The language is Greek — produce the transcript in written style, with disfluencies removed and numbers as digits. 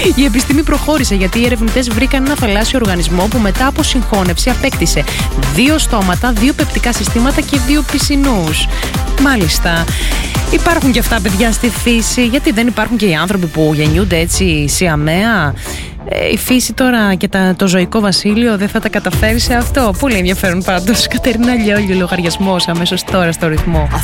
Η επιστήμη προχώρησε γιατί οι ερευνητές βρήκαν ένα θαλάσσιο οργανισμό που μετά από συγχώνευση απέκτησε 2 στόματα, 2 πεπτικά συστήματα και 2 πισινούς. Μάλιστα. Υπάρχουν και αυτά, παιδιά, στη φύση. Γιατί δεν υπάρχουν και οι άνθρωποι που γεννιούνται έτσι σιαμαία? Η φύση τώρα και το ζωικό βασίλειο δεν θα τα καταφέρει σε αυτό? Πολύ ενδιαφέρον πάντως. Κατερίνα Λιόλιου, λογαριασμός αμέσως τώρα στο Ρυθμό.